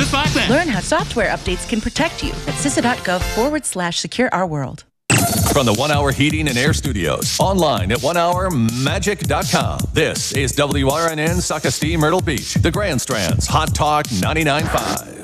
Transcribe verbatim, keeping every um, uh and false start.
just like that. Learn how software updates can protect you at C I S A.gov forward slash secure our world. From the One Hour Heating and Air Studios, online at one hour magic dot com. This is W R N N Sac Ste Myrtle Beach, the Grand Strand's Hot Talk ninety-nine point five.